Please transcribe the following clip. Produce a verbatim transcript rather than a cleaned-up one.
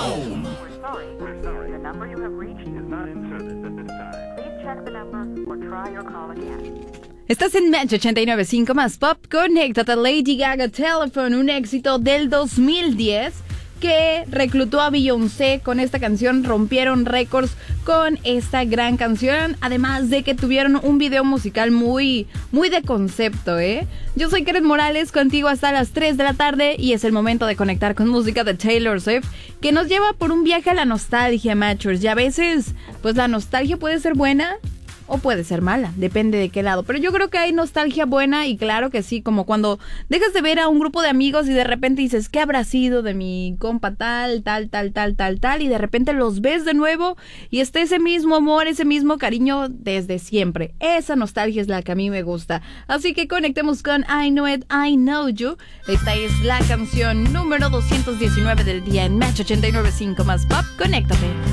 home. We're sorry. We're sorry. The number you have reached is not in service at this time. Please check the number or try your call again. Estás en Match ochenta y nueve punto cinco más Pop. Conéctate a Lady Gaga Telephone, un éxito del dos mil diez que reclutó a Beyoncé con esta canción. Rompieron récords con esta gran canción, además de que tuvieron un video musical muy, muy de concepto, ¿eh? Yo soy Karen Morales, contigo hasta las tres de la tarde y es el momento de conectar con música de Taylor Swift que nos lleva por un viaje a la nostalgia, Matchers. Y a veces, pues la nostalgia puede ser buena o puede ser mala, depende de qué lado. Pero yo creo que hay nostalgia buena y claro que sí, como cuando dejas de ver a un grupo de amigos y de repente dices, ¿qué habrá sido de mi compa tal, tal, tal, tal, tal, tal? Y de repente los ves de nuevo y está ese mismo amor, ese mismo cariño desde siempre. Esa nostalgia es la que a mí me gusta. Así que conectemos con I Know It, I Know You. Esta es la canción número doscientos diecinueve del día en Match ochenta y nueve punto cinco más Pop. Conéctate.